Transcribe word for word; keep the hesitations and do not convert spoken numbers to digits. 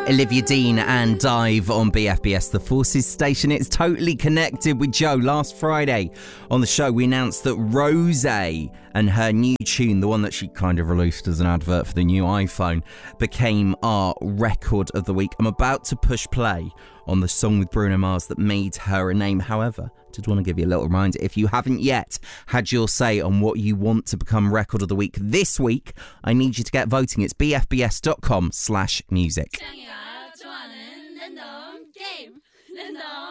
Olivia Dean and Dive on B F B S, the Forces station. It's totally connected with Joe. Last Friday on the show, we announced that Rosé and her new tune, the one that she kind of released as an advert for the new iPhone, became our record of the week. I'm about to push play on the song with Bruno Mars that made her a name. However, I did want to give you a little reminder. If you haven't yet had your say on what you want to become record of the week this week, I need you to get voting. It's bfbs.com slash music.